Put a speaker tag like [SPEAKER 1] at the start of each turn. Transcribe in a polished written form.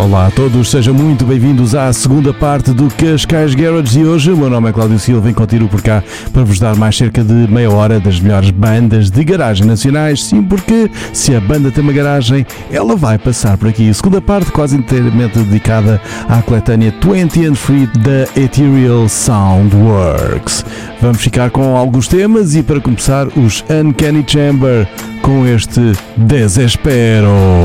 [SPEAKER 1] Olá a todos, sejam muito bem-vindos à segunda parte do Cascais Garage de hoje. O meu nome é Cláudio Silva e continuo por cá para vos dar mais cerca de meia hora das melhores bandas de garagem nacionais. Sim, porque se a banda tem uma garagem, ela vai passar por aqui. Segunda parte quase inteiramente dedicada à coletânea 20 and Free da Ethereal Soundworks. Vamos ficar com alguns temas e para começar os Uncanny Chamber com este Desespero.